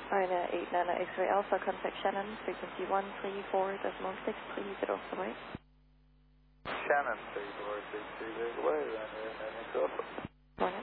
Alright, 8 Nana X-ray Alpha, contact Shannon, frequency 134.630, bye. Shannon 34.630, away, Nana X Alpha.